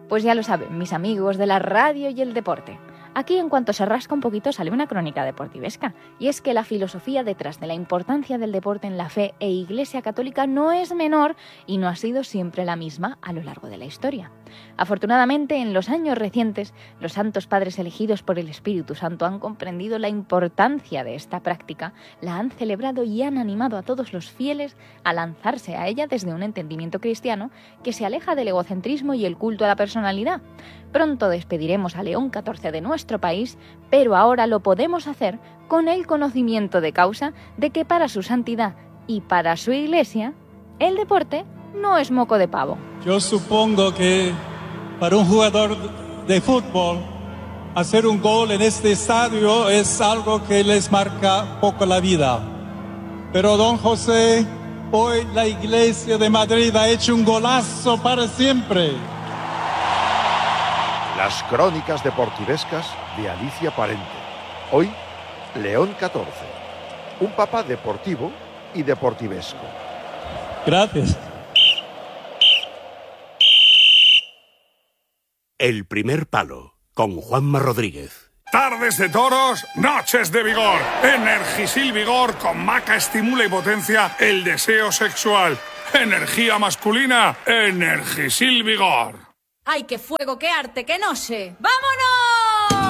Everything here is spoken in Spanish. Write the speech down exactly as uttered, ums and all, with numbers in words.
Pues ya lo saben, mis amigos de la radio y el deporte. Aquí, en cuanto se rasca un poquito, sale una crónica deportivesca. Y es que la filosofía detrás de la importancia del deporte en la fe e Iglesia Católica no es menor y no ha sido siempre la misma a lo largo de la historia. Afortunadamente, en los años recientes, los santos padres elegidos por el Espíritu Santo han comprendido la importancia de esta práctica, la han celebrado y han animado a todos los fieles a lanzarse a ella desde un entendimiento cristiano que se aleja del egocentrismo y el culto a la personalidad. Pronto despediremos a León catorce de nuestro país, pero ahora lo podemos hacer con el conocimiento de causa de que para su santidad y para su Iglesia, el deporte no es moco de pavo. Yo supongo que para un jugador de fútbol, hacer un gol en este estadio es algo que les marca poco la vida. Pero don José, hoy la Iglesia de Madrid ha hecho un golazo para siempre. Las crónicas deportivescas de Alicia Parente. Hoy, León catorce. Un papa deportivo y deportivesco. Gracias. El primer palo, con Juanma Rodríguez. Tardes de toros, noches de vigor. Energisil Vigor con maca estimula y potencia el deseo sexual. Energía masculina, Energisil Vigor. ¡Ay, qué fuego, qué arte, qué noche! ¡Vámonos!